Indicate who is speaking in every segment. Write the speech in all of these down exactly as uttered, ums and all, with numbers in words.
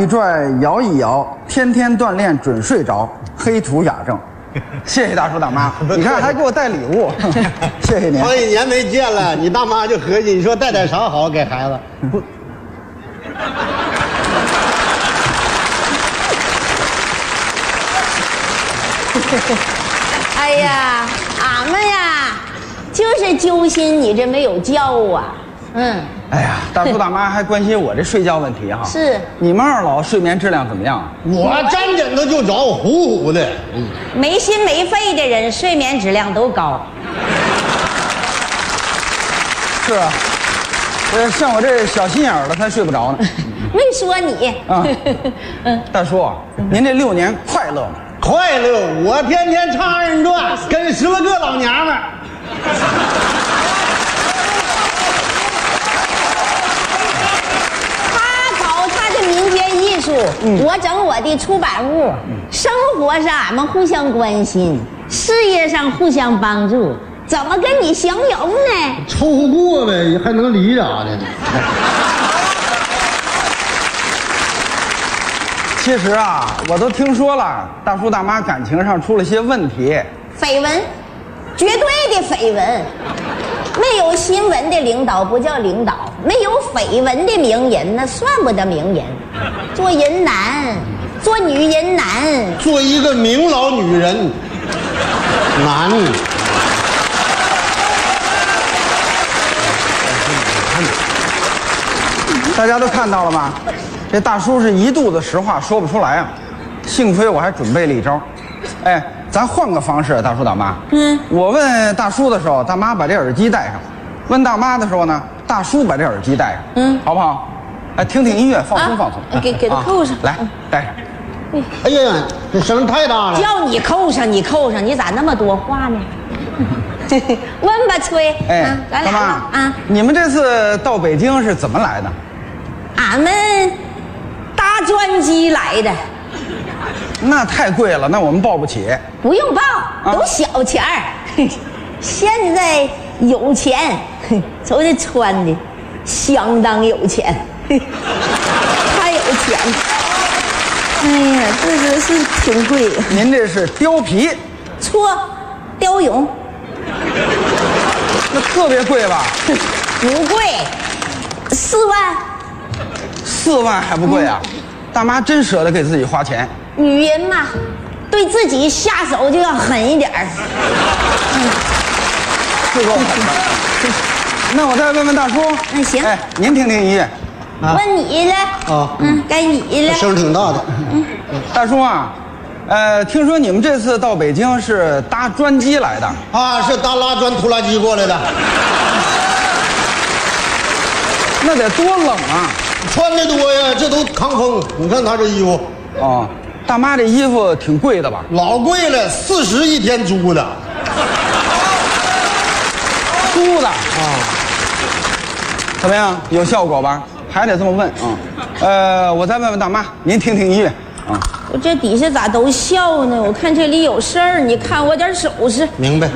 Speaker 1: 一拽，摇一摇，天天锻炼准睡着，黑土雅正。谢谢大叔大妈，你看还给我带礼物，谢谢您。
Speaker 2: 好几年没见了，你大妈就合计，你说带点啥好给孩子？不。
Speaker 3: 哎呀，俺们呀，就是揪心你这没有觉啊。嗯。
Speaker 1: 哎呀，大叔大妈还关心我这睡觉问题哈。
Speaker 3: 是。
Speaker 1: 你们二老睡眠质量怎么样？
Speaker 2: 我沾枕头就着，呼呼的。
Speaker 3: 没心没肺的人睡眠质量都高。
Speaker 1: 是啊，呃，像我这小心眼儿的才睡不着呢。
Speaker 3: 没说你
Speaker 1: 啊。嗯，大叔，您这六年快乐吗？
Speaker 2: 快乐，我天天唱二人转，跟十来个老娘们儿。
Speaker 3: 他搞他的民间艺术，嗯、我整我的出版物。嗯、生活上俺们互相关心，事业上互相帮助，怎么跟你相容呢？
Speaker 2: 凑合过呗，还能离啥的？
Speaker 1: 其实啊，我都听说了，大叔大妈感情上出了些问题。
Speaker 3: 绯闻，绝对的绯闻。没有新闻的领导不叫领导，没有绯闻的名人那算不得名人。做人难，做女人难，
Speaker 2: 做一个名老女人难。
Speaker 1: 大家都看到了吗？这大叔是一肚子实话说不出来啊，幸亏我还准备了一招。哎，咱换个方式，大叔大妈。嗯，我问大叔的时候，大妈把这耳机戴上；问大妈的时候呢，大叔把这耳机戴上。嗯，好不好？哎，听听音乐，放松放松。
Speaker 3: 啊、给给他扣上，
Speaker 1: 啊、来戴上。
Speaker 2: 哎呀，这声太大了。
Speaker 3: 叫你扣上，你扣上，你咋那么多话呢？问吧，崔。
Speaker 1: 哎，
Speaker 3: 啊、咱俩啊，
Speaker 1: 你们这次到北京是怎么来的？
Speaker 3: 俺们搭专机来的。
Speaker 1: 那太贵了，那我们报不起。
Speaker 3: 不用报，都小钱儿。现在有钱，瞅这穿的，相当有钱，太有钱了。哎呀，这个是挺贵的。
Speaker 1: 您这是貂皮？
Speaker 3: 错，貂绒。
Speaker 1: 那特别贵吧？
Speaker 3: 不贵，四万。
Speaker 1: 四万还不贵啊？嗯、大妈真舍得给自己花钱。
Speaker 3: 女人嘛，对自己下手就要狠一点儿。
Speaker 1: 嗯，是够狠的。那我再问问大叔。
Speaker 3: 那行。
Speaker 1: 哎，您听听音乐。
Speaker 3: 啊、问你了。啊。嗯，该你了。
Speaker 2: 声挺大的。
Speaker 1: 嗯，大叔啊，呃，听说你们这次到北京是搭专机来的。
Speaker 2: 啊，是搭拉砖拖拉机过来的。
Speaker 1: 那得多冷啊！
Speaker 2: 穿的多呀，这都抗风。你看他这衣服。
Speaker 1: 哦，大妈这衣服挺贵的吧？
Speaker 2: 老贵了，四十一天租的。
Speaker 1: 租的啊？怎么样？有效果吧？还得这么问啊、嗯？呃，我再问问大妈，您听听音乐啊。
Speaker 3: 我这底下咋都笑呢？我看这里有事儿，你看我点手势。
Speaker 2: 明白。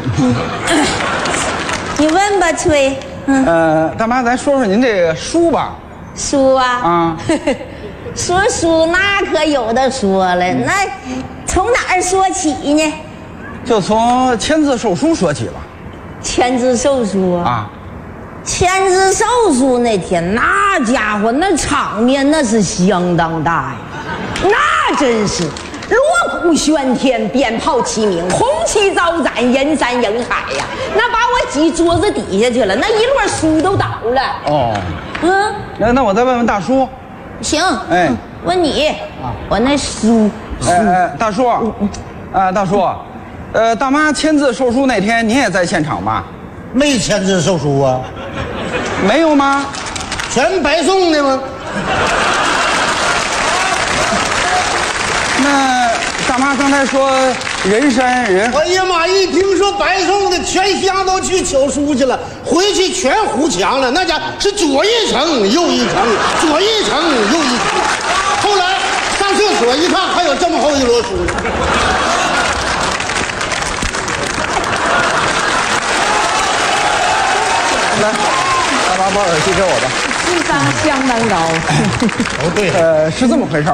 Speaker 3: 你问吧，崔。
Speaker 1: 嗯、呃，大妈，咱说说您这个书吧。
Speaker 3: 书啊。啊。说书那可有的说了，嗯、那从哪儿说起呢？
Speaker 1: 就从签字售书说起吧。
Speaker 3: 签字售书啊？签字售书那天，那家伙那场面那是相当大呀，那真是锣鼓喧天，鞭炮齐鸣，红旗招展，人山人海呀！那把我挤桌子底下去了，那一摞书都倒了。哦，
Speaker 1: 嗯，那那我再问问大叔。
Speaker 3: 行，哎，问你，啊、我那书，
Speaker 1: 哎哎，大叔，啊、呃，大叔，呃，大妈签字售书那天，您也在现场吧？
Speaker 2: 没签字售书啊？
Speaker 1: 没有吗？
Speaker 2: 全白送的吗？
Speaker 1: 那大妈刚才说人山人海，
Speaker 2: 哎呀妈！一听说白送的，全乡都去求书去了，回去全糊墙了。那家是左一层右一层，左一层右一层。后来上厕所一看，还有这么厚一摞书。
Speaker 1: 来，大妈把耳机给我吧。
Speaker 3: 智商相当高。
Speaker 2: 哦，对，
Speaker 1: 呃，是这么回事。